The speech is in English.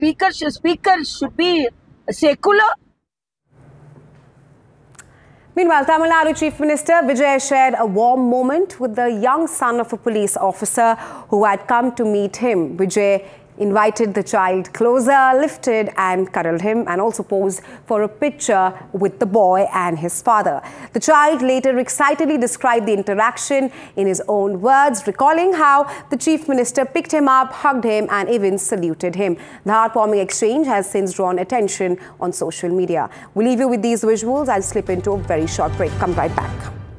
speaker should be secular. Meanwhile, Tamil Nadu Chief Minister Vijay shared a warm moment with the young son of a police officer who had come to meet him. Vijay invited the child closer, lifted and cuddled him, and also posed for a picture with the boy and his father. The child later excitedly described the interaction in his own words, recalling how the Chief Minister picked him up, hugged him and even saluted him. The heartwarming exchange has since drawn attention on social media. We'll leave you with these visuals and slip into a very short break. Come right back.